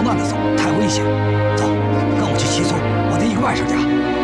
慢的走，太危险。走，跟我去七村，我得一个外甥家。